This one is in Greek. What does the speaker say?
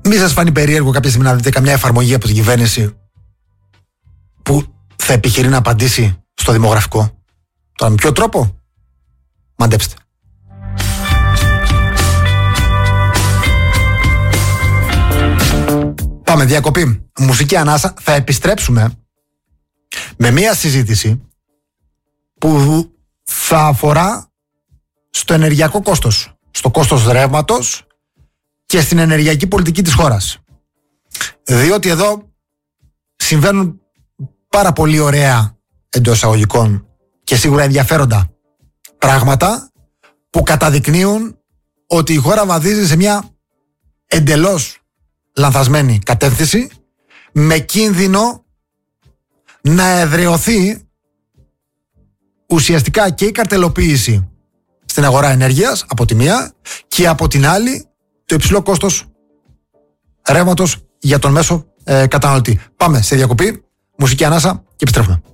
Μη σας φανεί περίεργο κάποια στιγμή να δείτε καμιά εφαρμογή από την κυβέρνηση που θα επιχειρεί να απαντήσει στο δημογραφικό? Τώρα με ποιο τρόπο? Μαντέψτε. Πάμε διακοπή. Μουσική ανάσα. Θα επιστρέψουμε με μία συζήτηση που θα αφορά στο ενεργειακό κόστος, στο κόστος ρεύματος και στην ενεργειακή πολιτική της χώρας. Διότι εδώ συμβαίνουν πάρα πολύ ωραία, εντός εισαγωγικών και σίγουρα ενδιαφέροντα πράγματα που καταδεικνύουν ότι η χώρα βαδίζει σε μια εντελώς λανθασμένη κατεύθυνση, με κίνδυνο να εδραιωθεί ουσιαστικά και η καρτελοποίηση στην αγορά ενέργειας από τη μία και από την άλλη το υψηλό κόστος ρεύματος για τον μέσο καταναλωτή. Πάμε σε διακοπή, μουσική ανάσα και επιστρέφουμε.